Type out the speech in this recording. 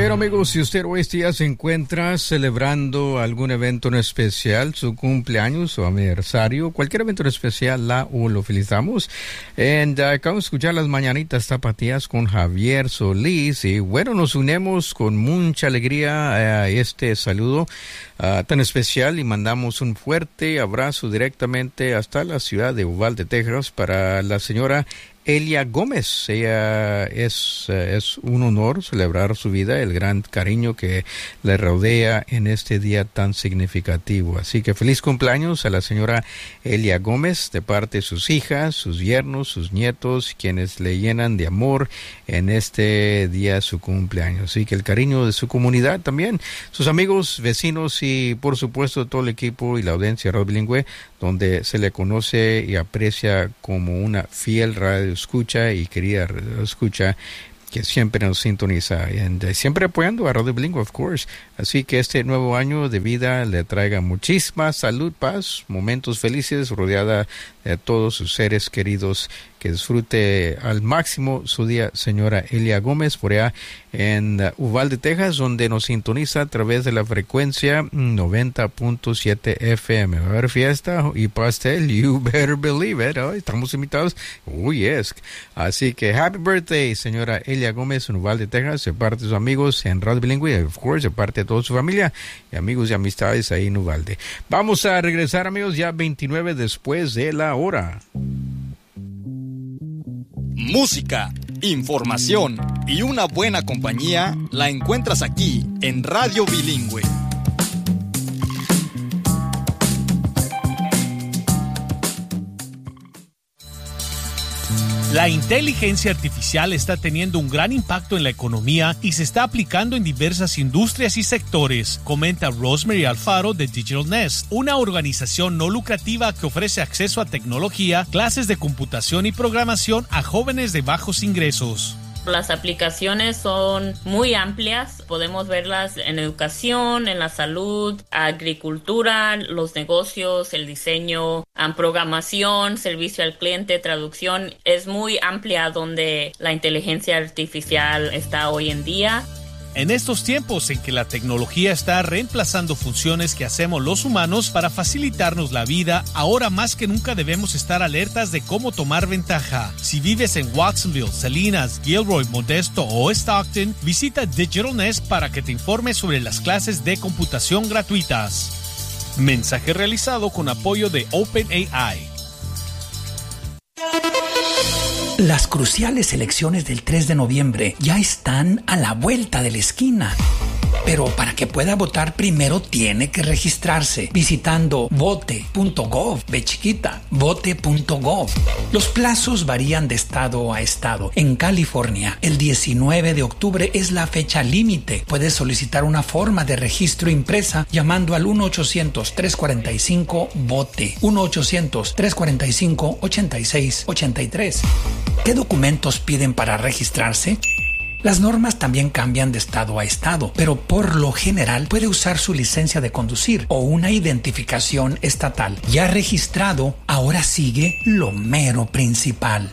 Bueno, amigos, si usted hoy día se encuentra celebrando algún evento en especial, su cumpleaños o aniversario, cualquier evento en especial, lo felicitamos. Acabamos de escuchar las mañanitas tapatías con Javier Solís. Y bueno, nos unimos con mucha alegría a este saludo tan especial y mandamos un fuerte abrazo directamente hasta la ciudad de Uvalde, Texas, para la señora Elia Gómez. Ella es un honor celebrar su vida, el gran cariño que le rodea en este día tan significativo. Así que feliz cumpleaños a la señora Elia Gómez de parte de sus hijas, sus yernos, sus nietos, quienes le llenan de amor en este día su cumpleaños. Así que el cariño de su comunidad también, sus amigos, vecinos y por supuesto todo el equipo y la audiencia Radio Bilingüe, donde se le conoce y aprecia como una fiel radio escucha y querida radio escucha que siempre nos sintoniza y siempre apoyando a Radio Bilingüe, of course. Así que este nuevo año de vida le traiga muchísima salud, paz, momentos felices, rodeada de todos sus seres queridos. Que disfrute al máximo su día, señora Elia Gómez, por allá en Uvalde, Texas, donde nos sintoniza a través de la frecuencia 90.7 FM. Va a haber fiesta y pastel, you better believe it. Oh, estamos invitados. Oh, yes. Así que happy birthday, señora Elia Gómez, en Uvalde, Texas, de parte de sus amigos en Radio Bilingüe, of course, de parte de toda su familia y amigos y amistades ahí en Uvalde. Vamos a regresar, amigos, ya 29 después de la hora. Música, información y una buena compañía la encuentras aquí en Radio Bilingüe. La inteligencia artificial está teniendo un gran impacto en la economía y se está aplicando en diversas industrias y sectores, comenta Rosemary Alfaro de Digital Nest, una organización no lucrativa que ofrece acceso a tecnología, clases de computación y programación a jóvenes de bajos ingresos. Las aplicaciones son muy amplias, podemos verlas en educación, en la salud, agricultura, los negocios, el diseño, programación, servicio al cliente, traducción. Es muy amplia donde la inteligencia artificial está hoy en día. En estos tiempos en que la tecnología está reemplazando funciones que hacemos los humanos para facilitarnos la vida, ahora más que nunca debemos estar alertas de cómo tomar ventaja. Si vives en Watsonville, Salinas, Gilroy, Modesto o Stockton, visita Digital Nest para que te informes sobre las clases de computación gratuitas. Mensaje realizado con apoyo de OpenAI. Las cruciales elecciones del 3 de noviembre ya están a la vuelta de la esquina. Pero para que pueda votar primero tiene que registrarse visitando vote.gov, vote.gov. Los plazos varían de estado a estado. En California, el 19 de octubre es la fecha límite. Puedes solicitar una forma de registro impresa llamando al 1-800-345-VOTE, 1-800-345-8683. ¿Qué documentos piden para registrarse? Las normas también cambian de estado a estado, pero por lo general puede usar su licencia de conducir o una identificación estatal. Ya registrado, ahora sigue lo mero principal.